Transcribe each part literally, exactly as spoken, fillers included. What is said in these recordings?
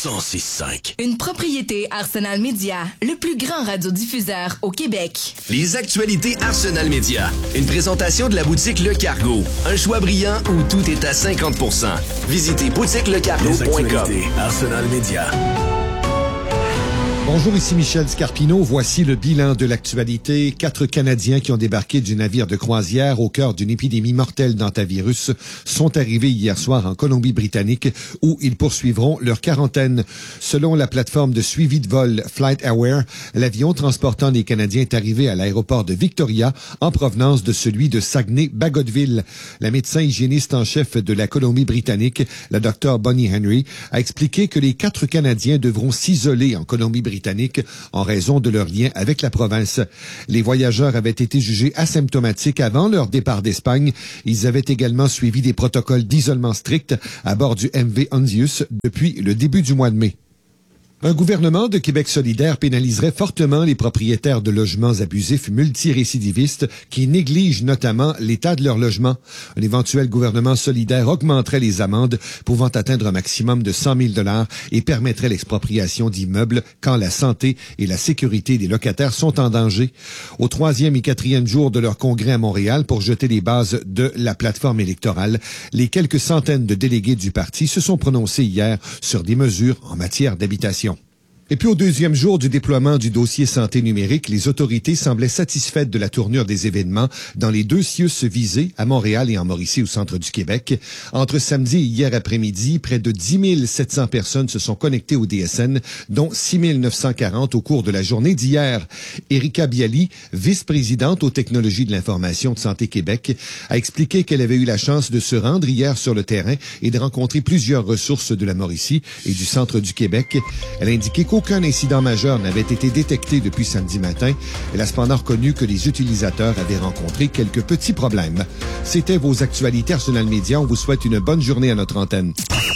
cent six cinq. Une propriété Arsenal Média, le plus grand radiodiffuseur au Québec. Les actualités Arsenal Média. Une présentation de la boutique Le Cargo. Un choix brillant où tout est à cinquante pour cent. Visitez boutique le cargo point com. Arsenal Média. Bonjour, ici Michel Scarpino. Voici le bilan de l'actualité. Quatre Canadiens qui ont débarqué du navire de croisière au cœur d'une épidémie mortelle d'hantavirus sont arrivés hier soir en Colombie-Britannique où ils poursuivront leur quarantaine. Selon la plateforme de suivi de vol FlightAware, l'avion transportant les Canadiens est arrivé à l'aéroport de Victoria en provenance de celui de Saguenay-Bagotville. La médecin hygiéniste en chef de la Colombie-Britannique, la docteure Bonnie Henry, a expliqué que les quatre Canadiens devront s'isoler en Colombie-Britannique en raison de leur lien avec la province. Les voyageurs avaient été jugés asymptomatiques avant leur départ d'Espagne. Ils avaient également suivi des protocoles d'isolement stricts à bord du M V Hondius depuis le début du mois de mai. Un gouvernement de Québec solidaire pénaliserait fortement les propriétaires de logements abusifs multirécidivistes qui négligent notamment l'état de leur logement. Un éventuel gouvernement solidaire augmenterait les amendes pouvant atteindre un maximum de cent mille dollars et permettrait l'expropriation d'immeubles quand la santé et la sécurité des locataires sont en danger. Au troisième et quatrième jour de leur congrès à Montréal pour jeter les bases de la plateforme électorale, les quelques centaines de délégués du parti se sont prononcés hier sur des mesures en matière d'habitation. Et puis au deuxième jour du déploiement du dossier santé numérique, les autorités semblaient satisfaites de la tournure des événements dans les deux C I U S visés, à Montréal et en Mauricie au centre du Québec. Entre samedi et hier après-midi, près de dix mille sept cents personnes se sont connectées au D S N, dont six mille neuf cent quarante au cours de la journée d'hier. Erika Bialy, vice-présidente aux technologies de l'information de Santé Québec, a expliqué qu'elle avait eu la chance de se rendre hier sur le terrain et de rencontrer plusieurs ressources de la Mauricie et du centre du Québec. Elle a indiqué qu'au Aucun incident majeur n'avait été détecté depuis samedi matin. Elle a cependant reconnu que les utilisateurs avaient rencontré quelques petits problèmes. C'était vos actualités Arsenal Média. On vous souhaite une bonne journée à notre antenne.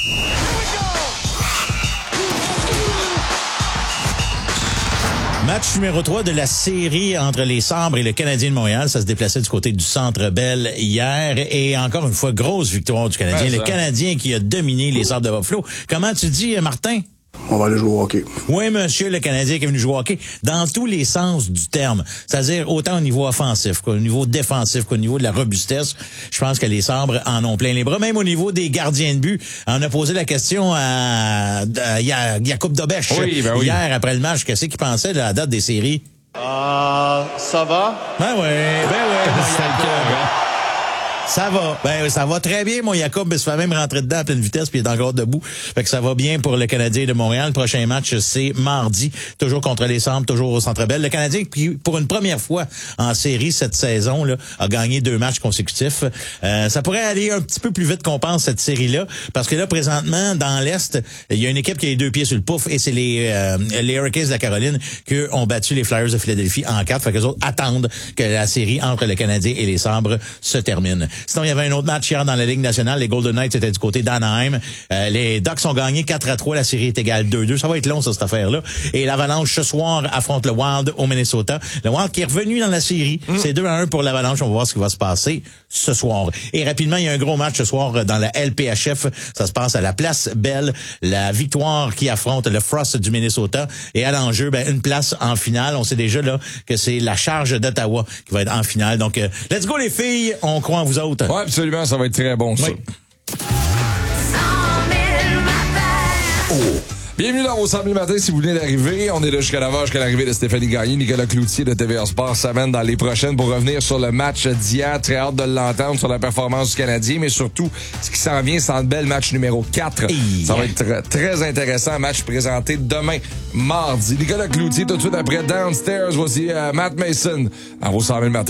Match numéro trois de la série entre les Sabres et le Canadien de Montréal. Ça se déplaçait du côté du Centre Bell hier. Et encore une fois, grosse victoire du Canadien. Ouais, le Canadien qui a dominé les Sabres de Buffalo. Comment tu dis, Martin? On va aller jouer au hockey. Oui, monsieur, le Canadien qui est venu jouer au hockey dans tous les sens du terme. C'est-à-dire autant au niveau offensif qu'au niveau défensif qu'au niveau de la robustesse. Je pense que les Sabres en ont plein les bras. Même au niveau des gardiens de but. On a posé la question à, à Jakub Dobeš oui, ben oui. hier après le match. Qu'est-ce qu'il pensait de la date des séries? Ah, uh, ça va? Ben oui, ben oui. C'est le cas, Ça va. Ben, ça va très bien. Mon Jacob se fait même rentrer dedans à pleine vitesse puis il est encore debout. Fait que ça va bien pour le Canadien de Montréal. Le prochain match, c'est mardi. Toujours contre les Sabres, toujours au Centre Bell. Le Canadien, qui, pour une première fois en série cette saison, là, a gagné deux matchs consécutifs. Euh, ça pourrait aller un petit peu plus vite qu'on pense, cette série-là. Parce que là, présentement, dans l'Est, il y a une équipe qui a les deux pieds sur le pouf et c'est les, euh, les Hurricanes de la Caroline qui ont battu les Flyers de Philadelphie en quatre. Fait qu'eux autres attendent que la série entre le Canadien et les Sabres se termine. Sinon, il y avait un autre match hier dans la Ligue nationale. Les Golden Knights étaient du côté d'Anaheim. Euh, les Ducks ont gagné quatre à trois. La série est égale deux deux. Ça va être long, ça, cette affaire-là. Et l'Avalanche, ce soir, affronte le Wild au Minnesota. Le Wild qui est revenu dans la série. Mm. C'est deux à un pour l'Avalanche. On va voir ce qui va se passer ce soir. Et rapidement, il y a un gros match ce soir dans la L P H F. Ça se passe à la Place Bell. La Victoire qui affronte le Frost du Minnesota. Et à l'enjeu, ben, une place en finale. On sait déjà là que c'est la Charge d'Ottawa qui va être en finale. Donc, euh, let's go les filles. On croit en vous autres. Ouais, absolument, ça va être très bon, ça. Oui. Oh. Bienvenue dans vos cent mille matins si vous venez d'arriver. On est là jusqu'à neuf heures, jusqu'à l'arrivée de Stéphanie Gagné. Nicolas Cloutier de T V A Sport s'amène dans les prochaines pour revenir sur le match d'hier. Très hâte de l'entendre sur la performance du Canadien, mais surtout, ce qui s'en vient, c'est un bel match numéro quatre. Hey. Ça va être très, très intéressant. Match présenté demain, mardi. Nicolas Cloutier, tout de suite après Downstairs. Voici euh, Matt Mason dans vos cent mille matins.